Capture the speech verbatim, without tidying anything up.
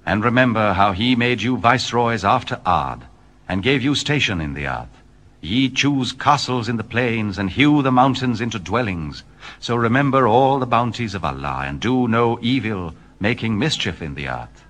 And remember how he made you viceroys after Ard, and gave you station in the earth. Ye choose castles in the plains, and hew the mountains into dwellings. So remember all the bounties of Allah, and do no evil, making mischief in the earth.